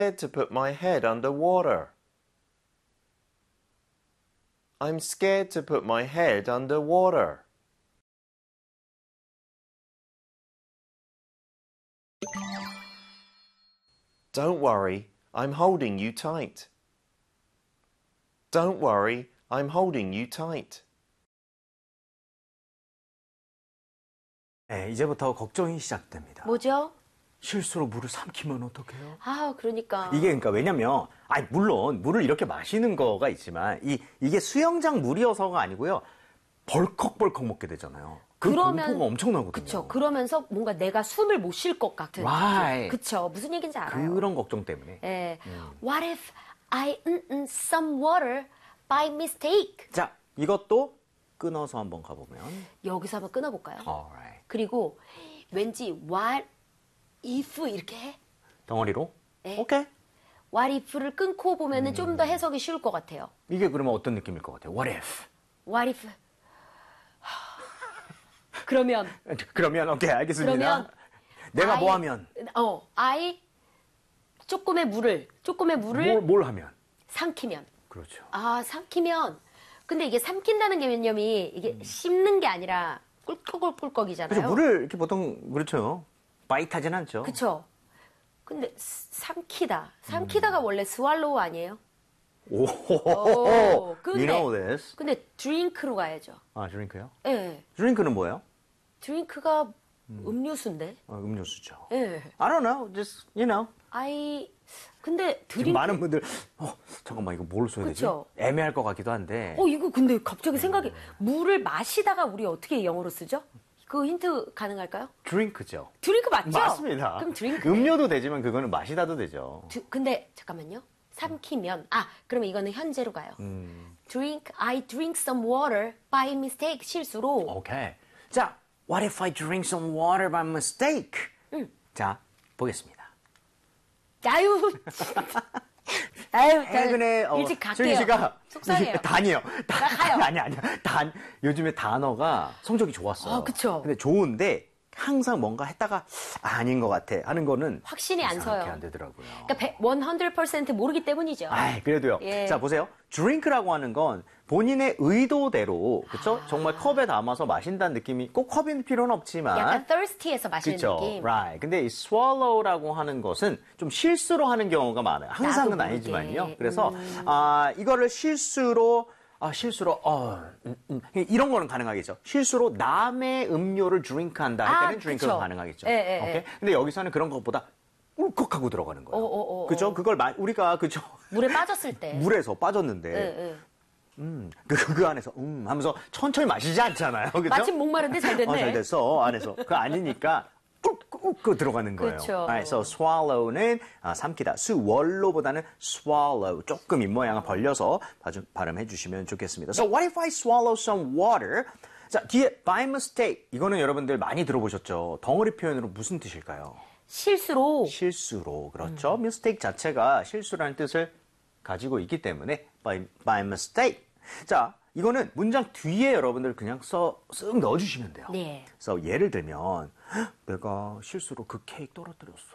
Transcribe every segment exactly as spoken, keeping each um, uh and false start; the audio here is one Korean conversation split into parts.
scared to put my head under water. I'm scared to put my head under water. Don't worry, I'm holding you tight. Don't worry, I'm holding you tight. 네, 이제부터 걱정이 시작됩니다. 뭐죠? 실수로 물을 삼키면 어떡해요? 아, 그러니까. 이게 그러니까 왜냐면 아 물론 물을 이렇게 마시는 거가 있지만 이 이게 수영장 물이어서가 아니고요. 벌컥벌컥 먹게 되잖아요. 그 그러면 공포가 엄청나거든요. 그쵸. 그러면서 뭔가 내가 숨을 못 쉴 것 같은. Right. 그쵸. 무슨 얘기인지 알아요. 그런 걱정 때문에. 예. 음. What if I mm, mm, some water by mistake? 자, 이것도 끊어서 한번 가보면. 여기서 한번 끊어볼까요? Alright. 그리고 왠지 what if 이렇게 해? 덩어리로? 네. 오케이. what if를 끊고 보면은 음. 좀 더 해석이 쉬울 것 같아요. 이게 그러면 어떤 느낌일 것 같아요? What if? What if? 그러면 그러면 오케이 알겠습니다. 그러면 내가 I, 뭐 하면? 어, I 조금의 물을 조금의 물을 뭘, 뭘 하면? 삼키면. 그렇죠. 아, 삼키면. 근데 이게 삼킨다는 개념이 이게 음. 씹는 게 아니라 꿀꺽꿀꺽이잖아요. 그렇죠. 물을 이렇게 보통 그렇죠. 바이트하진 않죠. 그렇죠. 근데 삼키다. 삼키다가 음. 원래 스왈로우 아니에요? 오, 오, you know this. 근데 드링크로 가야죠. 아, 드링크요? 예. 네. 드링크는 뭐예요? 드링크가 음. 료수인데 어, 음료수죠. 예. 네. I don't know. Just, you know. I 근데 드링크 많은 분들 어, 잠깐만 이거 뭘 써야 그쵸? 되지? 애매할 것 같기도 한데. 어, 이거 근데 갑자기 생각이 물을 마시다가 우리 어떻게 영어로 쓰죠? 그 힌트 가능할까요? 드링크죠. 드링크 맞죠? 맞습니다. 그럼 드링크. 음료도 되지만 그거는 마시다도 되죠. 드, 근데 잠깐만요. 삼키면 아, 그러면 이거는 현재로 가요. 음. Drink, I drink some water by mistake 실수로. 오케이. 자, what if I drink some water by mistake? 음. 자, 보겠습니다. 아유, 아유, 최근에 어, 일찍 갈게요. 슬기 씨가 속상해요. 단이요. 단, 가요. 아니 아니 단 요즘에 단어가 성적이 좋았어요. 아, 그쵸. 근데 좋은데 항상 뭔가 했다가 아, 아닌 것 같아 하는 거는 확신이 안 서요. 안 되더라고요. 그러니까 백 퍼센트 모르기 때문이죠. 아, 그래도요. 예. 자, 보세요. 드링크라고 하는 건 본인의 의도대로 그렇죠? 아. 정말 컵에 담아서 마신다는 느낌이 꼭 컵일 필요는 없지만 약간 thirsty해서 마시는 그쵸? 느낌. Right. 근데 이 swallow라고 하는 것은 좀 실수로 하는 경우가 많아요. 항상은 나도 모르게. 아니지만요. 그래서 음. 아, 이거를 실수로 아, 실수로 어, 음, 음. 이런 거는 가능하겠죠. 실수로 남의 음료를 드링크한다 할 아, 때는 드링크가 그쵸. 가능하겠죠. 예, 예, 오케이? 예. 근데 여기서는 그런 것보다 울컥하고 들어가는 거예요. 어, 어, 어, 그죠? 어. 그걸 마, 우리가 그죠? 물에 빠졌을 때. 물에서 빠졌는데 예, 예. 음, 그, 그 안에서 음 하면서 천천히 마시지 않잖아요. 그죠? 마침 목마른데 잘 됐네. 어, 잘 됐어. 안에서. 그거 아니니까 꾹꾹꾹 들어가는 거예요. 그렇죠. Right, so swallow는 아, 삼키다. 수월로보다는 swallow. 조금 입모양을 벌려서 바주, 발음해 주시면 좋겠습니다. So what if I swallow some water? 자, 뒤에 by mistake. 이거는 여러분들 많이 들어보셨죠? 덩어리 표현으로 무슨 뜻일까요? 실수로. 실수로. 그렇죠. 음. mistake 자체가 실수라는 뜻을 가지고 있기 때문에 by, by mistake. 자, 이거는 문장 뒤에 여러분들 그냥 써, 쓱 넣어주시면 돼요. 네. 그래서 예를 들면 내가 실수로 그 케이크 떨어뜨렸어.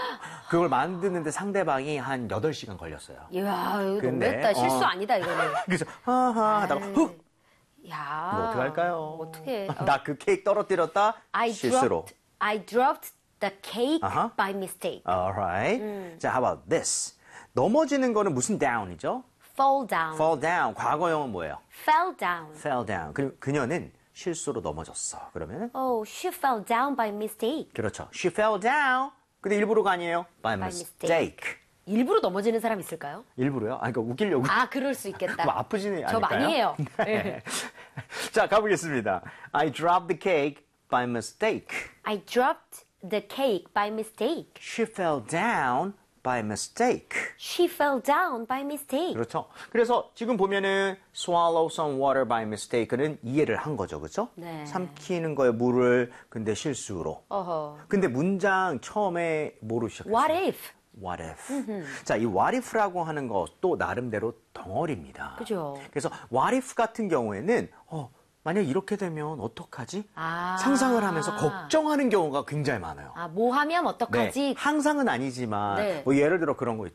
그걸 만드는데 상대방이 한 여덟 시간 걸렸어요. 이야, 이거 근데, 너무했다. 실수 어. 아니다, 이거는. 그래서 하하 하다가 훅! 야. 뭐 어떡할까요? 어떻게? 나 그 케이크 떨어뜨렸다? I 실수로. dropped, I dropped the cake 아하. by mistake. Alright. 음. 자, how about this? 넘어지는 거는 무슨 down이죠? fall down. fall down. 과거형은 뭐예요? fell down. fell down. 그리고 그녀는 실수로 넘어졌어. 그러면 Oh, she fell down by mistake. 그렇죠. She fell down. 근데 일부러가 아니에요. By, By mistake. mistake. 일부러 넘어지는 사람 있을까요? 일부러요? 아, 그러니까 웃기려고. 아, 그럴 수 있겠다. 뭐 아프지는 않을까요? 저 많이 해요. 네. 자, 가보겠습니다. I dropped the cake by mistake. I dropped the cake by mistake. She fell down by mistake. She fell down by mistake. 그렇죠. 그래서 지금 보면은 swallow some water by mistake는 이해를 한 거죠. 그렇죠? 네. 삼키는 거에 물을 근데 실수로. 어허. 근데 문장 처음에 뭐로 시작했어요? What if? What if? 자, 이 what if라고 하는 것도 나름대로 덩어리입니다. 그죠. 그래서 what if 같은 경우에는 어, 만약 이렇게 되면 어떡하지? 아. 상상을 하면서 걱정하는 경우가 굉장히 많아요. 아, 뭐 하면 어떡하지? 네, 항상은 아니지만 네. 뭐 예를 들어 그런 거 있죠.